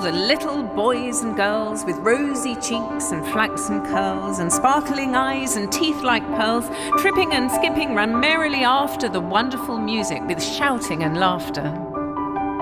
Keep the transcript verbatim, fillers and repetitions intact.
the little boys and girls with rosy cheeks and flaxen curls and sparkling eyes and teeth like pearls, tripping and skipping ran merrily after the wonderful music with shouting and laughter.